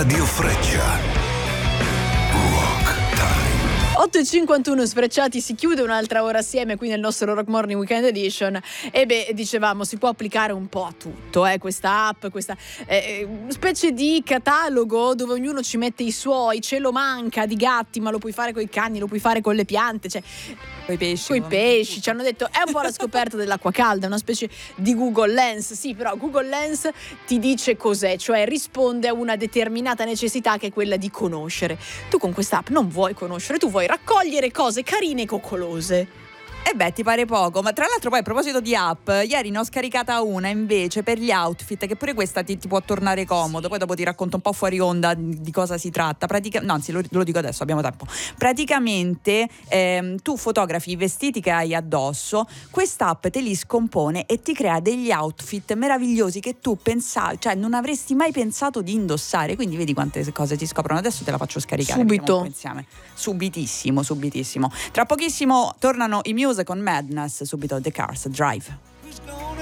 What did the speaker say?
Radio Freccia. Rock Time. 8:51 Sfrecciati, si chiude un'altra ora assieme qui nel nostro Rock Morning Weekend Edition. E dicevamo, si può applicare un po' a tutto, questa app, questa specie di catalogo dove ognuno ci mette i suoi. Cielo manca di gatti, ma lo puoi fare con i cani, lo puoi fare con le piante, cioè coi pesci. Coi pesci, ci hanno detto, è un po' la scoperta dell'acqua calda, una specie di Google Lens. Sì, però Google Lens ti dice cos'è, cioè risponde a una determinata necessità che è quella di conoscere. Tu con quest'app non vuoi conoscere, tu vuoi raccogliere cose carine e coccolose. Ti pare poco, ma tra l'altro poi a proposito di app, ieri ne ho scaricata una invece per gli outfit, che pure questa ti può tornare comodo, poi dopo ti racconto un po' fuori onda di cosa si tratta. Anzi, lo dico adesso, abbiamo tempo. Praticamente tu fotografi i vestiti che hai addosso, quest'app te li scompone e ti crea degli outfit meravigliosi che tu pensavi, cioè non avresti mai pensato di indossare, quindi vedi quante cose ti scoprono. Adesso te la faccio scaricare subito insieme. Subitissimo. Tra pochissimo tornano i Muse con Madness, subito The Cars Drive.